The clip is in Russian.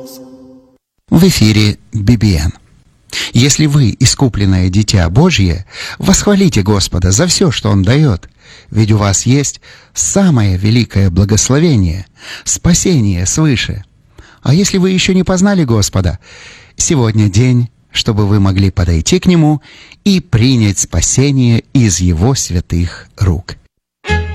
В эфире BBN. Если вы искупленное дитя Божье, восхвалите Господа за все, что Он дает, ведь у вас есть самое великое благословение — спасение свыше. А если вы еще не познали Господа, сегодня день, чтобы вы могли подойти к Нему и принять спасение из Его святых рук.